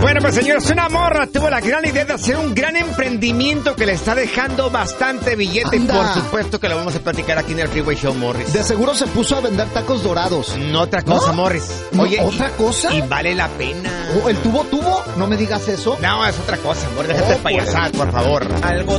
Bueno, pues señores, una morra tuvo la gran idea de hacer un gran emprendimiento que le está dejando bastante billete. Anda. Por supuesto que lo vamos a platicar aquí en el Freeway Show, Morris. De seguro se puso a vender tacos dorados. No, otra cosa, ¿No? Morris. No, Oye, ¿otra cosa? Y vale la pena. ¿El tubo? No me digas eso. No, es otra cosa, Morris. Déjate Oh, payasar, por favor. Algo